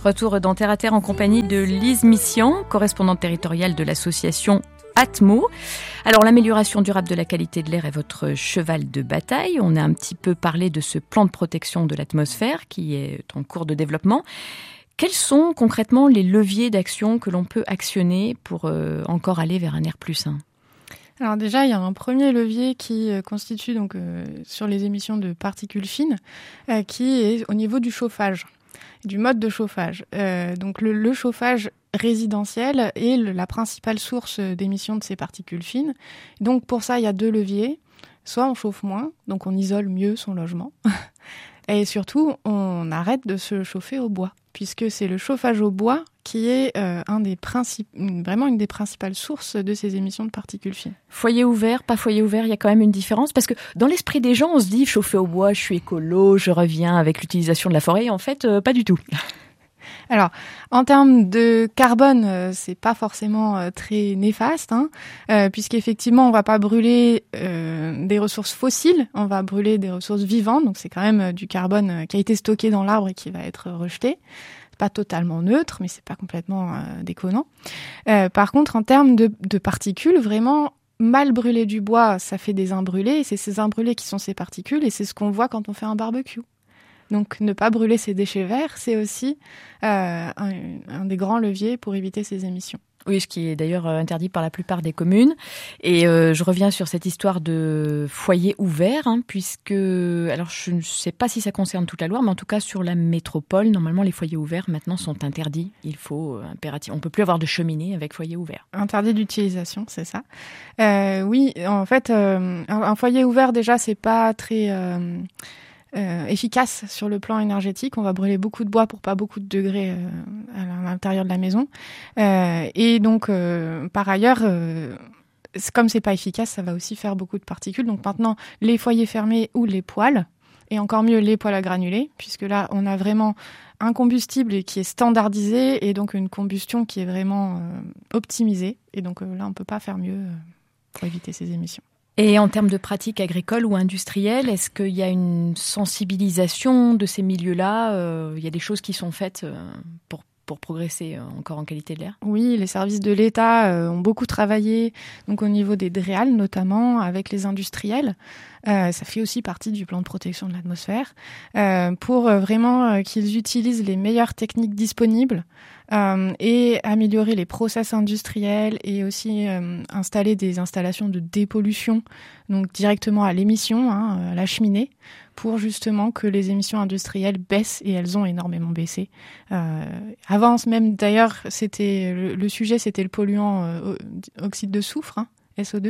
Retour dans Terre à Terre en compagnie de Lise Missian, correspondante territoriale de l'association Atmo. Alors, l'amélioration durable de la qualité de l'air est votre cheval de bataille. On a un petit peu parlé de ce plan de protection de l'atmosphère qui est en cours de développement. Quels sont concrètement les leviers d'action que l'on peut actionner pour encore aller vers un air plus sain ? Alors déjà, il y a un premier levier qui constitue donc sur les émissions de particules fines, qui est au niveau du chauffage, du mode de chauffage. Donc le chauffage résidentiel est la principale source d'émissions de ces particules fines. Donc pour ça, il y a deux leviers. Soit on chauffe moins, donc on isole mieux son logement, et surtout on arrête de se chauffer au bois, puisque c'est le chauffage au bois qui est vraiment une des principales sources de ces émissions de particules fines. Foyer ouvert, pas foyer ouvert, il y a quand même une différence, parce que dans l'esprit des gens, on se dit chauffer au bois, je suis écolo, je reviens avec l'utilisation de la forêt. En fait, pas du tout. Alors, en termes de carbone, c'est pas forcément très néfaste, puisqu'effectivement, on va pas brûler des ressources fossiles, on va brûler des ressources vivantes, donc c'est quand même du carbone qui a été stocké dans l'arbre et qui va être rejeté. C'est pas totalement neutre, mais c'est pas complètement déconnant. Par contre, en termes de particules, vraiment, mal brûler du bois, ça fait des imbrûlés, et c'est ces imbrûlés qui sont ces particules, et c'est ce qu'on voit quand on fait un barbecue. Donc, ne pas brûler ses déchets verts, c'est aussi un des grands leviers pour éviter ces émissions. Oui, ce qui est d'ailleurs interdit par la plupart des communes. Et je reviens sur cette histoire de foyer ouvert, puisque, alors je ne sais pas si ça concerne toute la Loire, mais en tout cas sur la métropole, normalement les foyers ouverts maintenant sont interdits. Il faut impératif. On peut plus avoir de cheminée avec foyer ouvert. Interdit d'utilisation, c'est ça. Oui, en fait, un foyer ouvert déjà, c'est pas très efficace sur le plan énergétique. On va brûler beaucoup de bois pour pas beaucoup de degrés à l'intérieur de la maison. Et donc, par ailleurs, comme c'est pas efficace, ça va aussi faire beaucoup de particules. Donc maintenant, les foyers fermés ou les poêles, et encore mieux les poêles à granulés, puisque là, on a vraiment un combustible qui est standardisé et donc une combustion qui est vraiment optimisée. Et donc là, on peut pas faire mieux pour éviter ces émissions. Et en termes de pratiques agricoles ou industrielles, est-ce qu'il y a une sensibilisation de ces milieux-là ? Il y a des choses qui sont faites pour progresser encore en qualité de l'air ? Oui, les services de l'État ont beaucoup travaillé, donc au niveau des DREAL notamment, avec les industriels. Ça fait aussi partie du plan de protection de l'atmosphère, pour vraiment qu'ils utilisent les meilleures techniques disponibles et améliorer les process industriels et aussi installer des installations de dépollution, donc directement à l'émission, à la cheminée, pour justement que les émissions industrielles baissent, et elles ont énormément baissé. Avant même, d'ailleurs, le sujet, c'était le polluant oxyde de soufre, SO2.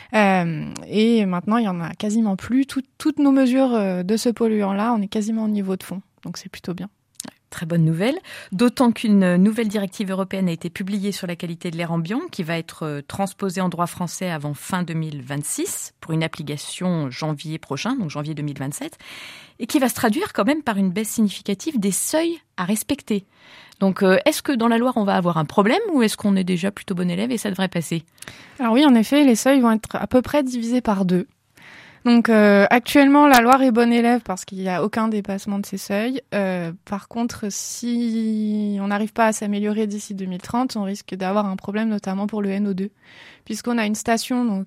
Et maintenant, il y en a quasiment plus. Toutes nos mesures de ce polluant-là, on est quasiment au niveau de fond. Donc, c'est plutôt bien. Très bonne nouvelle, d'autant qu'une nouvelle directive européenne a été publiée sur la qualité de l'air ambiant qui va être transposée en droit français avant fin 2026 pour une application janvier prochain, donc janvier 2027, et qui va se traduire quand même par une baisse significative des seuils à respecter. Donc, est-ce que dans la Loire, on va avoir un problème ou est-ce qu'on est déjà plutôt bon élève et ça devrait passer ? Alors oui, en effet, les seuils vont être à peu près divisés par 2. Donc actuellement, la Loire est bonne élève parce qu'il n'y a aucun dépassement de ces seuils. Par contre, si on n'arrive pas à s'améliorer d'ici 2030, on risque d'avoir un problème notamment pour le NO2, puisqu'on a une station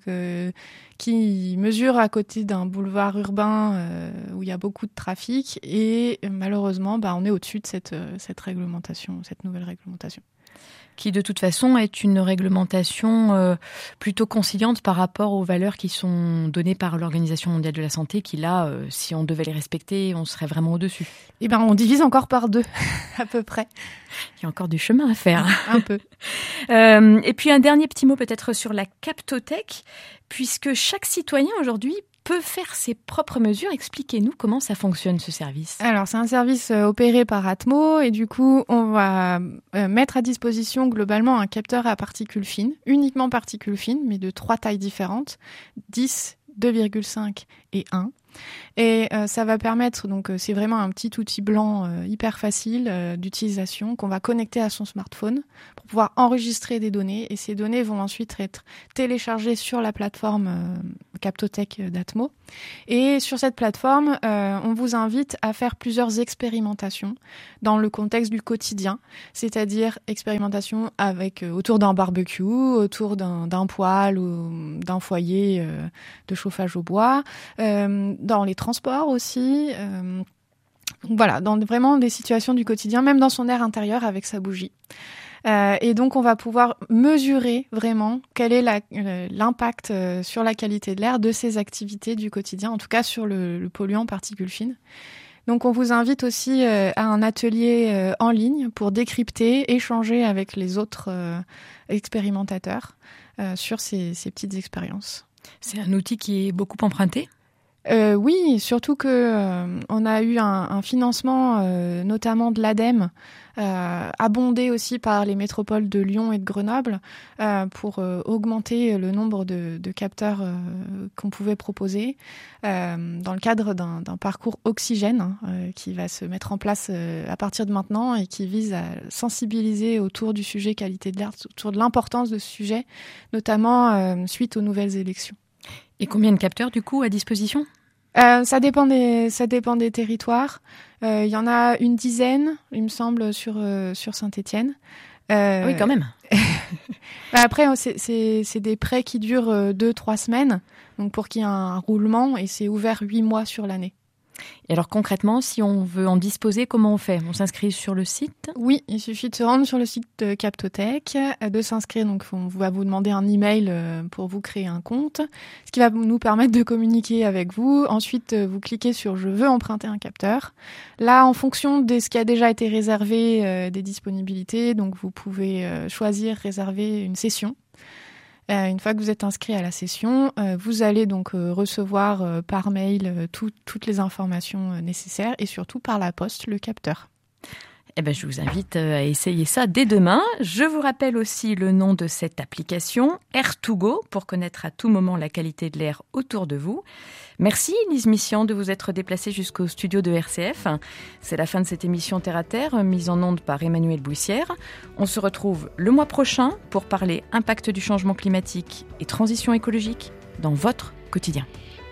qui mesure à côté d'un boulevard urbain où il y a beaucoup de trafic et malheureusement, on est au-dessus de cette réglementation, cette nouvelle réglementation. Qui de toute façon est une réglementation plutôt conciliante par rapport aux valeurs qui sont données par l'Organisation mondiale de la santé, qui là, si on devait les respecter, on serait vraiment au-dessus. Eh bien, on divise encore par 2, à peu près. Il y a encore du chemin à faire. Un peu. Et puis un dernier petit mot peut-être sur la Captothèque, puisque chaque citoyen aujourd'hui peut faire ses propres mesures. Expliquez-nous comment ça fonctionne, ce service. Alors, c'est un service opéré par Atmo et du coup, on va mettre à disposition globalement un capteur à particules fines, uniquement particules fines, mais de 3 tailles différentes, 10, 2,5 et 1. Et ça va permettre, donc c'est vraiment un petit outil blanc hyper facile d'utilisation qu'on va connecter à son smartphone pour pouvoir enregistrer des données. Et ces données vont ensuite être téléchargées sur la plateforme Captotech d'Atmo. Et sur cette plateforme, on vous invite à faire plusieurs expérimentations dans le contexte du quotidien, c'est-à-dire expérimentation autour d'un barbecue, autour d'un poêle ou d'un foyer de chauffage au bois, dans les transports aussi. Voilà, dans vraiment des situations du quotidien, même dans son air intérieur avec sa bougie. Et donc, on va pouvoir mesurer vraiment quel est l'impact sur la qualité de l'air de ces activités du quotidien, en tout cas sur le polluant particules fines. Donc, on vous invite aussi à un atelier en ligne pour décrypter, échanger avec les autres expérimentateurs sur ces petites expériences. C'est un outil qui est beaucoup emprunté ? Oui, surtout que on a eu un financement, notamment de l'ADEME, abondé aussi par les métropoles de Lyon et de Grenoble, pour augmenter le nombre de capteurs qu'on pouvait proposer, dans le cadre d'un parcours oxygène qui va se mettre en place à partir de maintenant et qui vise à sensibiliser autour du sujet qualité de l'air, autour de l'importance de ce sujet, notamment suite aux nouvelles élections. Et combien de capteurs, du coup, à disposition ? Ça dépend des territoires. Il y en a une dizaine, il me semble, sur Saint-Étienne. Oui, quand même. Après, c'est des prêts qui durent 2-3 semaines, donc pour qu'il y ait un roulement, et c'est ouvert 8 mois sur l'année. Et alors concrètement, si on veut en disposer, comment on fait ? On s'inscrit sur le site ? Oui, il suffit de se rendre sur le site de Captotech, de s'inscrire. Donc, on va vous demander un email pour vous créer un compte, ce qui va nous permettre de communiquer avec vous. Ensuite, vous cliquez sur « Je veux emprunter un capteur ». Là, en fonction de ce qui a déjà été réservé, des disponibilités, donc vous pouvez choisir, réserver une session. Une fois que vous êtes inscrit à la session, vous allez donc recevoir par mail toutes les informations nécessaires et surtout par la poste le capteur. Eh ben, je vous invite à essayer ça dès demain. Je vous rappelle aussi le nom de cette application, Air2Go, pour connaître à tout moment la qualité de l'air autour de vous. Merci Lise Missian de vous être déplacée jusqu'au studio de RCF. C'est la fin de cette émission Terre à Terre, mise en onde par Emmanuel Bouissière. On se retrouve le mois prochain pour parler impact du changement climatique et transition écologique dans votre quotidien.